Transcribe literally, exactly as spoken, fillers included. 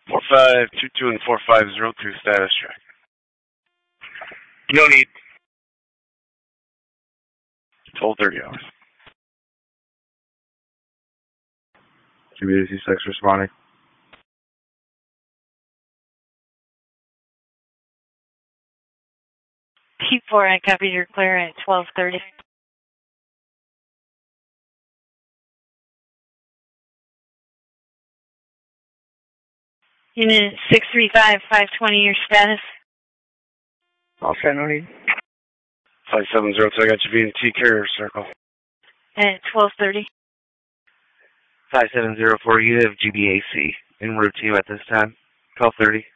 four five two two and four five zero two status check. No need. twelve thirty hours. Community six responding. T four, I copy your clear at twelve thirty. Unit six three five, five twenty, your status? All set, no need. five seven zero two, I got you V and T carrier circle. At twelve thirty. five seven zero four, you have G B A C en route to you at this time. twelve thirty.